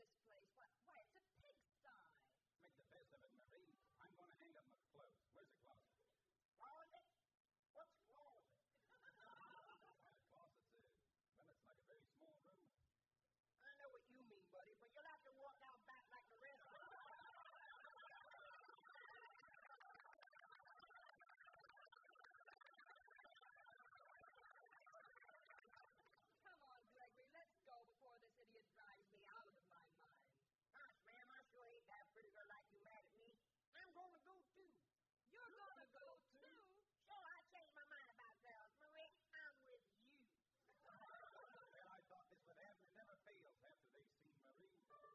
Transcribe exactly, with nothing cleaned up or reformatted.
this place? Why, why it's a pigsty. Make the best of it, Marie. I'm going to hang up my clothes. Where's the closet? Closet? What's a closet? Well, closet's a, well, it's like a very small room. I know what you mean, buddy, but you'll have to walk out back like the rest of us. Come on, Gregory, let's go before this idiot drives me out of my mind. Gosh, ma'am, I sure hate to have a pretty girl like you mad at me. I'm going to go, too. You're going to go